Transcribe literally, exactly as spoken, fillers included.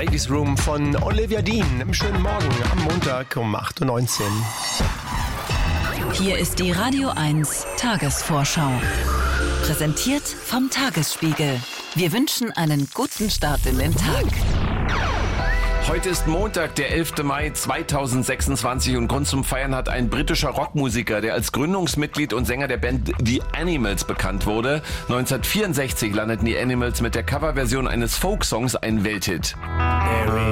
Ladies Room von Olivia Dean. Im schönen Morgen am Montag um acht Uhr neunzehn. Hier ist die Radio eins Tagesvorschau. Präsentiert vom Tagesspiegel. Wir wünschen einen guten Start in den Tag. Heute ist Montag, der elfter Mai zweitausendsechsundzwanzig und Grund zum Feiern hat ein britischer Rockmusiker, der als Gründungsmitglied und Sänger der Band The Animals bekannt wurde. neunzehnhundertvierundsechzig landeten die Animals mit der Coverversion eines Folksongs einen Welthit. There